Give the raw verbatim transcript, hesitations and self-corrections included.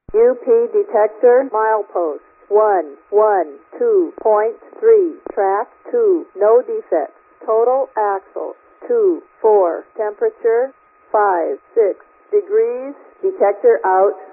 U P detector, milepost one one two point three, track two, no defects. Total axle two four, temperature five six degrees. Detector out.